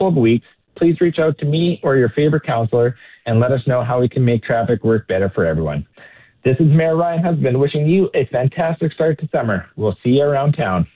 couple of weeks, please reach out to me or your favorite counselor and let us know how we can make traffic work better for everyone. This is Mayor Ryan Husband wishing you a fantastic start to summer. We'll see you around town.